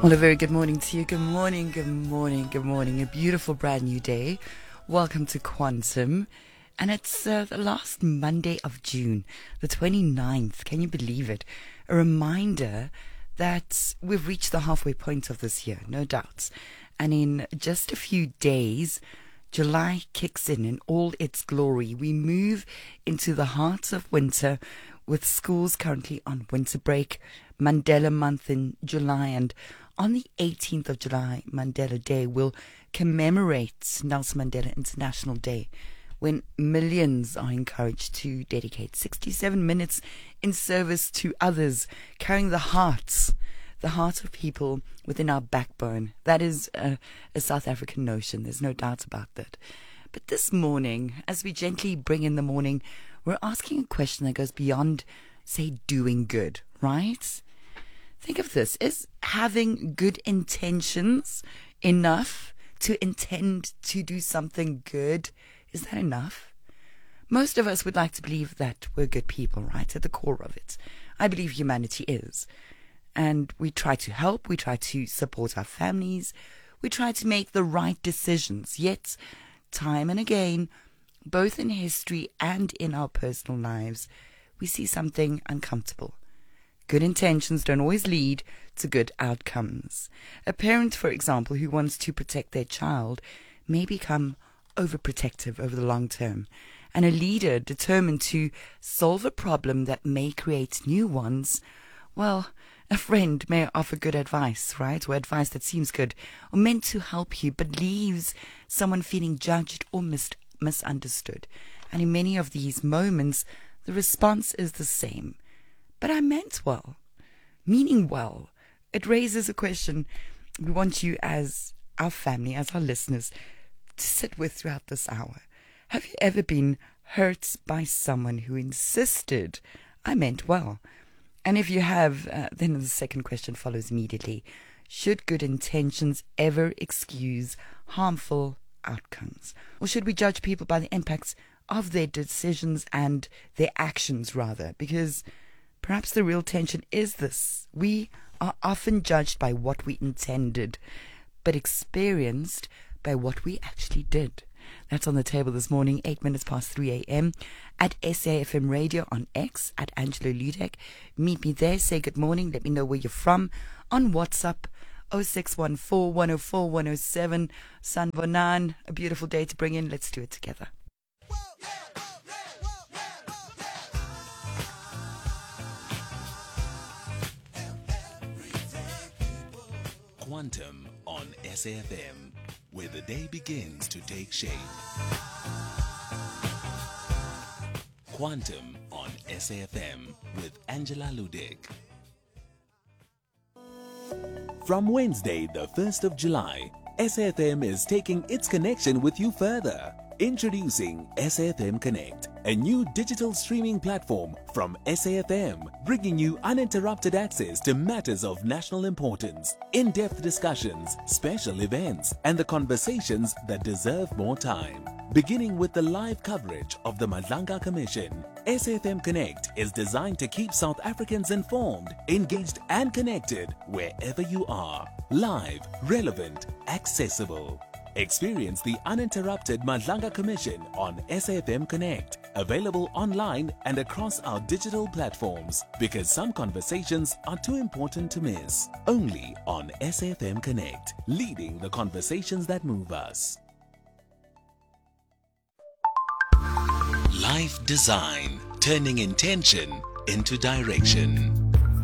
Well, a very good morning to you. Good morning, good morning, good morning. A beautiful brand new day. Welcome to Quantum. And it's the last Monday of June, the 29th. Can you believe it? A reminder that we've reached the halfway point of this year, no doubts. And in just a few days, July kicks in all its glory. We move into the heart of winter with schools currently on winter break, Mandela month in July, and on the 18th of July, Mandela Day, will commemorate Nelson Mandela International Day, when millions are encouraged to dedicate 67 minutes in service to others, carrying the heart of people within our backbone. That is a South African notion. There's no doubt about that. But this morning, as we gently bring in the morning, we're asking a question that goes beyond, say, doing good, right? Think of this. Is having good intentions enough to intend to do something good? Is that enough? Most of us would like to believe that we're good people, right? At the core of it. I believe humanity is. And we try to help. We try to support our families. We try to make the right decisions. Yet, time and again, both in history and in our personal lives, we see something uncomfortable. Good intentions don't always lead to good outcomes. A parent, for example, who wants to protect their child may become overprotective over the long term. And a leader determined to solve a problem that may create new ones, well, a friend may offer good advice, right? Or advice that seems good or meant to help you, but leaves someone feeling judged or misunderstood. And in many of these moments, the response is the same. But I meant well, meaning well. It raises a question we want you as our family, as our listeners, to sit with throughout this hour. Have you ever been hurt by someone who insisted, I meant well? And if you have, then the second question follows immediately. Should good intentions ever excuse harmful outcomes? Or should we judge people by the impacts of their decisions and their actions, rather? Because perhaps the real tension is this. We are often judged by what we intended, but experienced by what we actually did. That's on the table this morning, 8 minutes past 3 a.m. at SAFM Radio on X, at Angelo Ludek. Meet me there, say good morning, let me know where you're from. On WhatsApp, 0614 104 107. Sanbonan, a beautiful day to bring in. Let's do it together. Quantum on SAFM, where the day begins to take shape. Quantum on SAFM with Angela Ludek. From Wednesday, the 1st of July, SAFM is taking its connection with you further. Introducing SAFM Connect, a new digital streaming platform from SAFM, bringing you uninterrupted access to matters of national importance, in-depth discussions, special events, and the conversations that deserve more time. Beginning with the live coverage of the Madlanga Commission, SAFM Connect is designed to keep South Africans informed, engaged, and connected wherever you are. Live, relevant, accessible. Experience the uninterrupted Madlanga Commission on SAFM Connect, available online and across our digital platforms, because some conversations are too important to miss. Only on SAFM Connect, leading the conversations that move us. Life design, turning intention into direction.